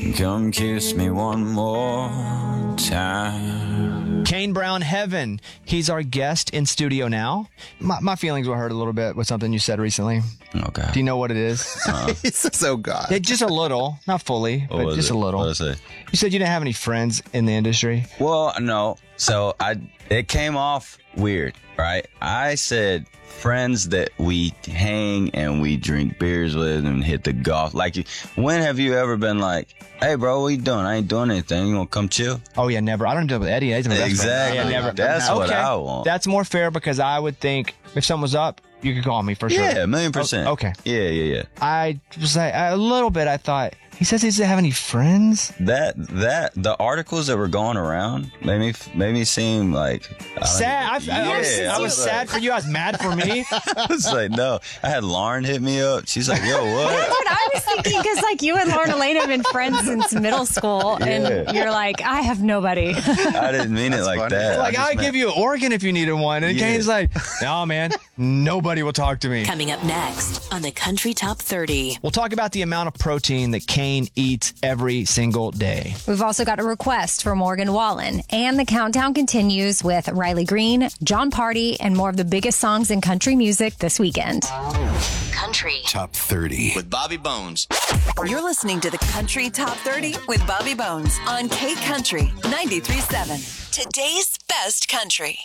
Come kiss me one more time. Kane Brown Heaven. He's our guest in studio now. My feelings were hurt a little bit with something you said recently. Oh, God. Do you know what it is? He says, oh, God. Yeah, just a little. Not fully, but just a little. What did I say? You said you didn't have any friends in the industry. Well, no. So it came off weird, right? I said friends that we hang and we drink beers with and hit the golf. Like, when have you ever been like, hey, bro, what you doing? I ain't doing anything. You gonna come chill? Oh, yeah, never. I don't do it with Eddie. He's my best friend. Exactly. Yeah, never. That's what I want. That's more fair because I would think if something was up, you could call me for sure. Yeah, 1,000,000%. Okay. Yeah. I was like, a little bit, I thought, he says he doesn't have any friends. The articles that were going around made me seem like sad. I was sad for you. I was mad for me. I was like, no. I had Lauren hit me up. She's like, yo, what? That's what I was thinking, because like you and Lauren Elaine have been friends since middle school, and you're like, I have nobody. I didn't mean it like funny. that. Like, I'd give you an organ if you needed one. And Kane's like, no, man, nobody will talk to me. Coming up next on the Country Top 30. We'll talk about the amount of protein that Kane eats every single day. We've also got a request for Morgan Wallen, and the countdown continues with Riley Green, John Party, and more of the biggest songs in country music this weekend. Country Top 30 with Bobby Bones. You're listening to the Country Top 30 with Bobby Bones on K Country 93.7. Today's best country.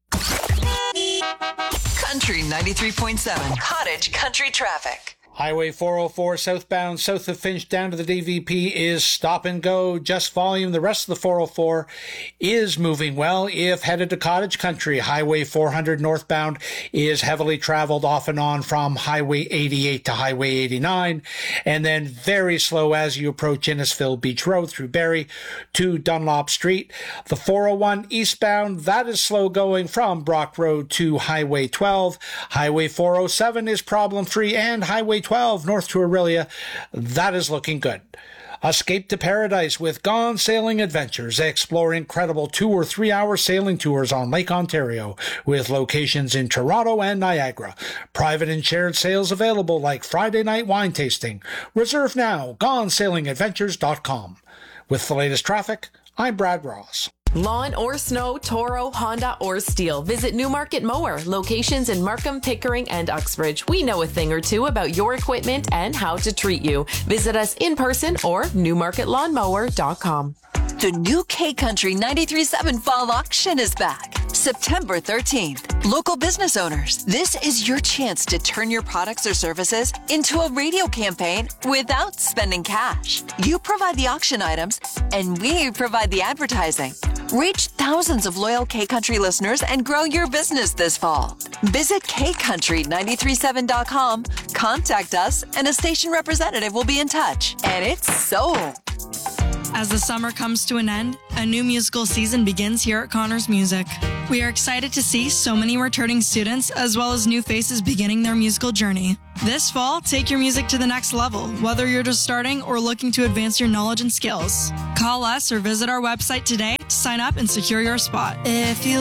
Country 93.7. Cottage Country Traffic. Highway 404 southbound south of Finch down to the DVP is stop and go, just volume. The rest of the 404 is moving well if headed to Cottage Country. Highway 400 northbound is heavily traveled off and on from Highway 88 to Highway 89, and then very slow as you approach Innisfil Beach Road through Barrie to Dunlop Street. The 401 eastbound, that is slow going from Brock Road to Highway 12. Highway 407 is problem-free, and Highway 12 north to Aurelia, that is looking good. Escape to Paradise with Gone Sailing Adventures. Explore incredible 2 or 3 hour sailing tours on Lake Ontario with locations in Toronto and Niagara. Private and shared sails available like Friday night wine tasting. Reserve now, GoneSailingAdventures.com. With the latest traffic, I'm Brad Ross. Lawn or snow, Toro, Honda, or Steel. Visit Newmarket Mower. Locations in Markham, Pickering, and Uxbridge. We know a thing or two about your equipment and how to treat you. Visit us in person or newmarketlawnmower.com. The new K Country 93.7 Fall Auction is back. September 13th. Local business owners, this is your chance to turn your products or services into a radio campaign without spending cash. You provide the auction items, and we provide the advertising. Reach thousands of loyal K Country listeners and grow your business this fall. Visit kcountry937.com, contact us, and a station representative will be in touch. And it's sold. As the summer comes to an end, a new musical season begins here at Connors Music. We are excited to see so many returning students as well as new faces beginning their musical journey. This fall, take your music to the next level, whether you're just starting or looking to advance your knowledge and skills. Call us or visit our website today to sign up and secure your spot. If you